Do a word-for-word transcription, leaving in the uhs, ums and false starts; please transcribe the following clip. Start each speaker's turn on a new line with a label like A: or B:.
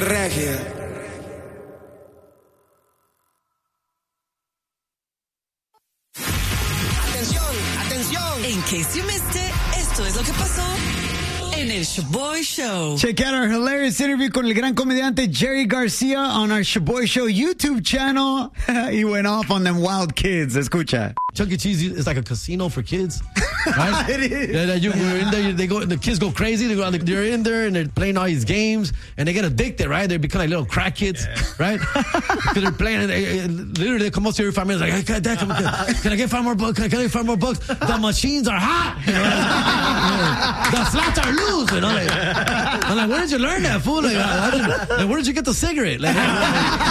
A: regia.
B: Atención, atención.
C: In case you missed it, esto es lo que pasó en el Shaboy Show.
D: Check out our hilarious interview con el gran comediante Jerry Garcia on our Shaboy Show YouTube channel. He went off on them wild kids. Escucha.
E: Chuck E. Cheese is like a casino for kids, right?
D: It is.
E: Yeah, that you, you're in there, they go, the kids go crazy. They go, they're in there and they're playing all these games, and they get addicted, right? They become like little crack kids, yeah. Right? Because they're playing, and they, literally they come up to every five minutes like, hey, Dad, can, can I get five more bucks? Can I get five more bucks? The machines are hot. You know? The slots are loose. You know? Like, I'm like, where did you learn that, fool? Like, I, I just, like, where did you get the cigarette? Like,